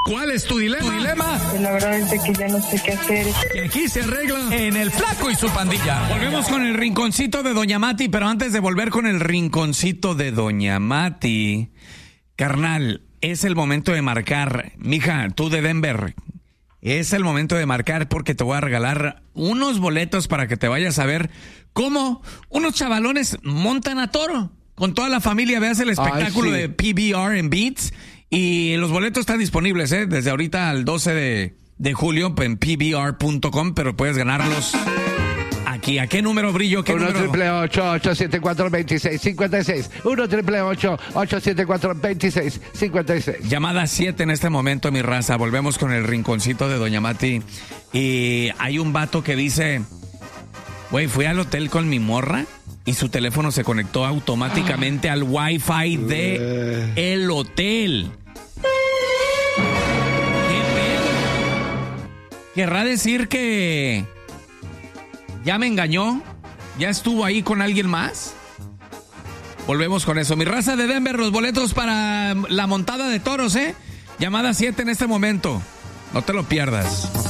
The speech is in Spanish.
¿Cuál es tu dilema? Pues la verdad es que ya no sé qué hacer. Y aquí se arregla En el Flaco y su pandilla. Volvemos con el rinconcito de Doña Mati, pero antes de volver con el rinconcito de Doña Mati, carnal, es el momento de marcar. Mija, tú de Denver, es el momento de marcar porque te voy a regalar unos boletos para que te vayas a ver cómo unos chavalones montan a toro. Con toda la familia veas el espectáculo de PBR en Beats. Y los boletos están disponibles, desde ahorita al 12 de julio en pbr.com, pero puedes ganarlos aquí. ¿A qué número, Brillo? ¿Qué 1-888-874-2656. 1-888-874-2656. Llamada 7 en este momento, mi raza. Volvemos con el rinconcito de Doña Mati. Y hay un vato que dice, güey, fui al hotel con mi morra y su teléfono se conectó automáticamente al Wi-Fi de el hotel. ¿Querrá decir que ya me engañó? ¿Ya estuvo ahí con alguien más? Volvemos con eso. Mi raza de Denver, los boletos para la montada de toros, Llamada 7 en este momento. No te lo pierdas.